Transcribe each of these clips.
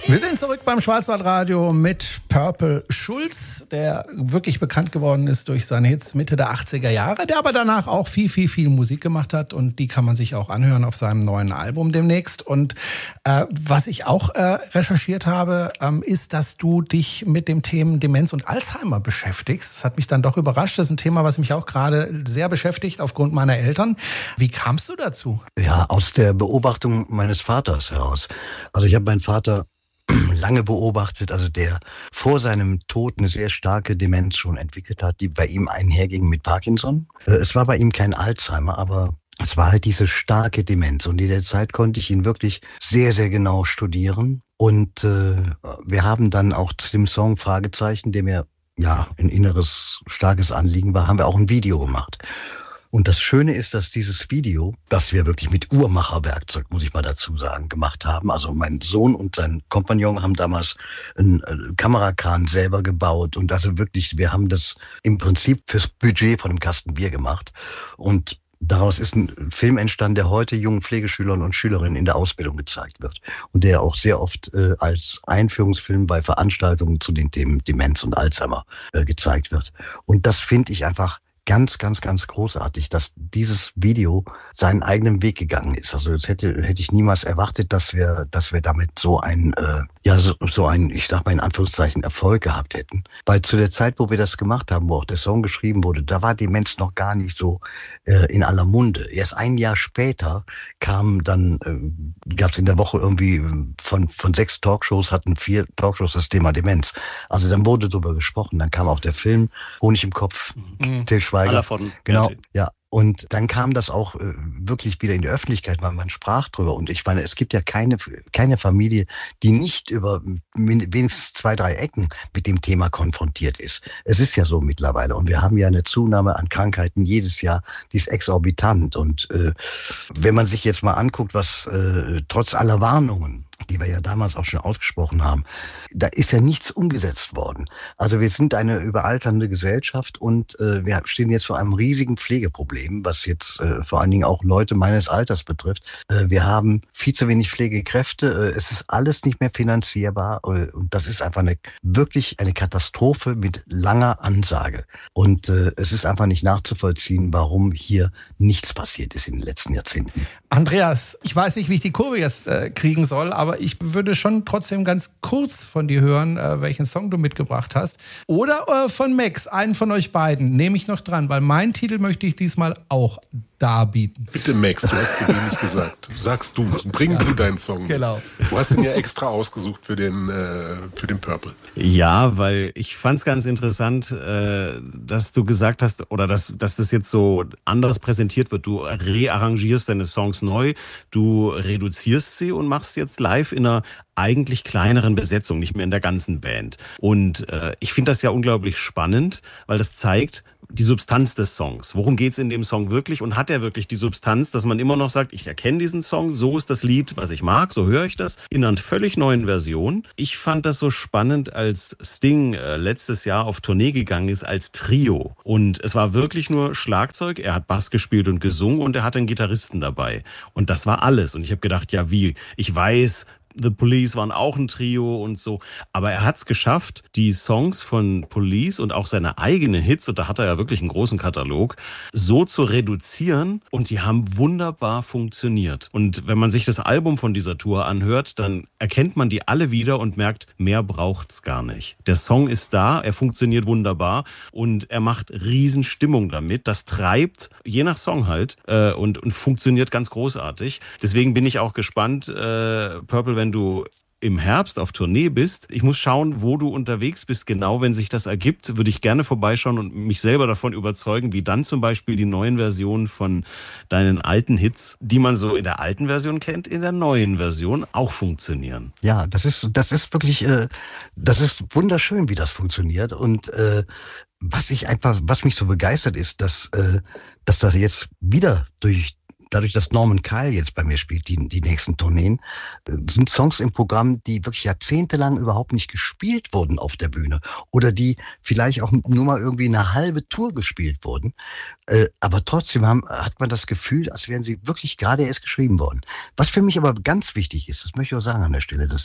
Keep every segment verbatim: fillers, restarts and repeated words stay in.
Wir sind zurück beim Schwarzwaldradio mit Purple Schulz, der wirklich bekannt geworden ist durch seine Hits Mitte der achtziger Jahre, der aber danach auch viel, viel, viel Musik gemacht hat und die kann man sich auch anhören auf seinem neuen Album demnächst. Und äh, was ich auch äh, recherchiert habe, ähm, ist, dass du dich mit dem Themen Demenz und Alzheimer beschäftigst. Das hat mich dann doch überrascht. Das ist ein Thema, was mich auch gerade sehr beschäftigt aufgrund meiner Eltern. Wie kamst du dazu? Ja, aus der Beobachtung meines Vaters heraus. Also ich habe meinen Vater lange beobachtet, also der vor seinem Tod eine sehr starke Demenz schon entwickelt hat, die bei ihm einherging mit Parkinson. Es war bei ihm kein Alzheimer, aber es war halt diese starke Demenz. Und in der Zeit konnte ich ihn wirklich sehr, sehr genau studieren. Und äh, wir haben dann auch zu dem Song Fragezeichen, der mir ja ein inneres, starkes Anliegen war, haben wir auch ein Video gemacht. Und das Schöne ist, dass dieses Video, das wir wirklich mit Uhrmacherwerkzeug, muss ich mal dazu sagen, gemacht haben. Also mein Sohn und sein Kompagnon haben damals einen Kamerakran selber gebaut. Und also wirklich, wir haben das im Prinzip fürs Budget von einem Kasten Bier gemacht. Und daraus ist ein Film entstanden, der heute jungen Pflegeschülern und Schülerinnen in der Ausbildung gezeigt wird. Und der auch sehr oft äh, als Einführungsfilm bei Veranstaltungen zu den Themen Demenz und Alzheimer äh, gezeigt wird. Und das finde ich einfach ganz, ganz, ganz großartig, dass dieses Video seinen eigenen Weg gegangen ist. Also jetzt hätte hätte ich niemals erwartet, dass wir, dass wir damit so ein, äh, ja so, so ein, ich sag mal in Anführungszeichen Erfolg gehabt hätten. Weil zu der Zeit, wo wir das gemacht haben, wo auch der Song geschrieben wurde, da war Demenz noch gar nicht so äh, in aller Munde. Erst ein Jahr später kam dann, äh, gab es in der Woche irgendwie von von sechs Talkshows hatten vier Talkshows das Thema Demenz. Also dann wurde darüber gesprochen. Dann kam auch der Film Honig im Kopf, mhm. Til Schweiger. Von, genau, ja. Und dann kam das auch äh, wirklich wieder in die Öffentlichkeit, weil man sprach drüber. Und ich meine, es gibt ja keine keine Familie, die nicht über wenigstens zwei, drei Ecken mit dem Thema konfrontiert ist. Es ist ja so mittlerweile. Und wir haben ja eine Zunahme an Krankheiten jedes Jahr, die ist exorbitant. Und äh, wenn man sich jetzt mal anguckt, was äh, trotz aller Warnungen, die wir ja damals auch schon ausgesprochen haben, da ist ja nichts umgesetzt worden. Also wir sind eine überalternde Gesellschaft und äh, wir stehen jetzt vor einem riesigen Pflegeproblem, was jetzt äh, vor allen Dingen auch Leute meines Alters betrifft. Äh, wir haben viel zu wenig Pflegekräfte, äh, es ist alles nicht mehr finanzierbar äh, und das ist einfach eine wirklich eine Katastrophe mit langer Ansage. Und äh, es ist einfach nicht nachzuvollziehen, warum hier nichts passiert ist in den letzten Jahrzehnten. Andreas, ich weiß nicht, wie ich die Kurve jetzt äh, kriegen soll, aber ich würde schon trotzdem ganz kurz von dir hören, äh, welchen Song du mitgebracht hast. Oder äh, von Max, einen von euch beiden, nehme ich noch dran, weil meinen Titel möchte ich diesmal auch darbieten. Bitte Max, du hast zu wenig gesagt. Sagst du, bring ja. du deinen Song mit. Genau. Du hast ihn ja extra ausgesucht für den, äh, für den Purple. Ja, weil ich fand es ganz interessant, äh, dass du gesagt hast, oder dass, dass das jetzt so anders präsentiert wird. Du rearrangierst deine Songs neu, du reduzierst sie und machst jetzt live in einer eigentlich kleineren Besetzung, nicht mehr in der ganzen Band. Und äh, ich finde das ja unglaublich spannend, weil das zeigt die Substanz des Songs. Worum geht's in dem Song wirklich? Und hat er wirklich die Substanz, dass man immer noch sagt, ich erkenne diesen Song, so ist das Lied, was ich mag, so höre ich das, in einer völlig neuen Version. Ich fand das so spannend, als Sting äh, letztes Jahr auf Tournee gegangen ist als Trio. Und es war wirklich nur Schlagzeug, er hat Bass gespielt und gesungen und er hatte einen Gitarristen dabei. Und das war alles. Und ich habe gedacht, ja wie, ich weiß, The Police waren auch ein Trio und so. Aber er hat es geschafft, die Songs von Police und auch seine eigenen Hits, und da hat er ja wirklich einen großen Katalog, so zu reduzieren und die haben wunderbar funktioniert. Und wenn man sich das Album von dieser Tour anhört, dann erkennt man die alle wieder und merkt, mehr braucht's gar nicht. Der Song ist da, er funktioniert wunderbar und er macht riesen Stimmung damit. Das treibt, je nach Song halt, äh, und, und funktioniert ganz großartig. Deswegen bin ich auch gespannt, äh, Purple, wenn du im Herbst auf Tournee bist. Ich muss schauen, wo du unterwegs bist. Genau, wenn sich das ergibt, würde ich gerne vorbeischauen und mich selber davon überzeugen, wie dann zum Beispiel die neuen Versionen von deinen alten Hits, die man so in der alten Version kennt, in der neuen Version auch funktionieren. Ja, das ist, das ist wirklich, äh, das ist wunderschön, wie das funktioniert. Und äh, was ich einfach, was mich so begeistert ist, dass, äh, dass das jetzt wieder durch Dadurch, dass Norman Kyle jetzt bei mir spielt, die, die nächsten Tourneen, sind Songs im Programm, die wirklich jahrzehntelang überhaupt nicht gespielt wurden auf der Bühne. Oder die vielleicht auch nur mal irgendwie eine halbe Tour gespielt wurden. Aber trotzdem haben, hat man das Gefühl, als wären sie wirklich gerade erst geschrieben worden. Was für mich aber ganz wichtig ist, das möchte ich auch sagen an der Stelle, das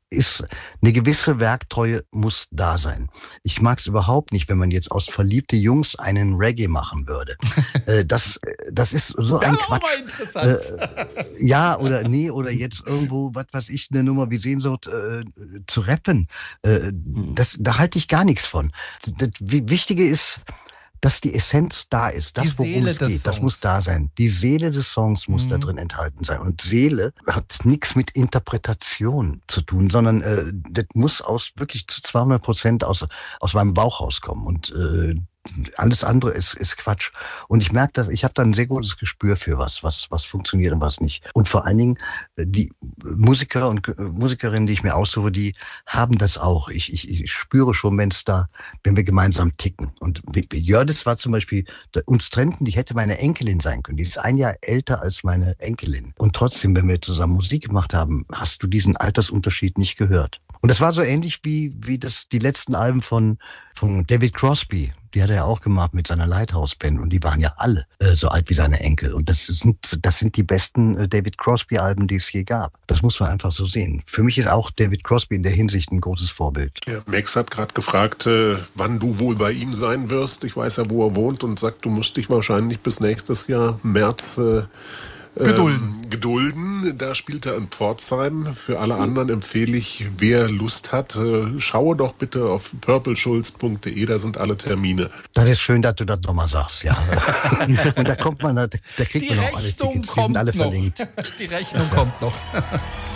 ist eine gewisse Werktreue muss da sein. Ich mag es überhaupt nicht, wenn man jetzt aus verliebte Jungs einen Reggae machen würde. äh, das, das ist so ein das Quatsch. Aber interessant. Äh, ja, oder nee, oder jetzt irgendwo, was weiß ich, eine Nummer wie Sehnsucht äh, zu rappen. Äh, das, da halte ich gar nichts von. Das Wichtige ist, dass die Essenz da ist, das, worum es geht, das muss da sein. Die Seele des Songs muss mhm. da drin enthalten sein. Und Seele hat nichts mit Interpretation zu tun, sondern äh, das muss aus wirklich zu zweihundert Prozent aus, aus meinem Bauch rauskommen. Und äh, alles andere ist, ist Quatsch. Und ich merke, dass ich habe da ein sehr gutes Gespür für was, was, was funktioniert und was nicht. Und vor allen Dingen die Musiker und Musikerinnen, die ich mir aussuche, die haben das auch. Ich, ich, ich spüre schon, wenn es da, wenn wir gemeinsam ticken. Und Jördis war zum Beispiel, uns trennten, die hätte meine Enkelin sein können. Die ist ein Jahr älter als meine Enkelin. Und trotzdem, wenn wir zusammen Musik gemacht haben, hast du diesen Altersunterschied nicht gehört. Und das war so ähnlich wie, wie das, die letzten Alben von, von David Crosby. Die hat er ja auch gemacht mit seiner Lighthouse-Band und die waren ja alle äh, so alt wie seine Enkel. Und das sind, das sind die besten äh, David Crosby-Alben, die es je gab. Das muss man einfach so sehen. Für mich ist auch David Crosby in der Hinsicht ein großes Vorbild. Ja, Max hat gerade gefragt, äh, wann du wohl bei ihm sein wirst. Ich weiß ja, wo er wohnt und sagt, du musst dich wahrscheinlich bis nächstes Jahr März äh, Gedulden. Ähm, gedulden. Da spielt er in Pforzheim. Für alle anderen empfehle ich, wer Lust hat, äh, schaue doch bitte auf purple schulz punkt de, da sind alle Termine. Das ist schön, dass du das nochmal sagst, ja. Und da kommt man, da, da kriegt die man auch alle Rechnung Tickets, die sind alle noch. verlinkt. Die Rechnung kommt noch.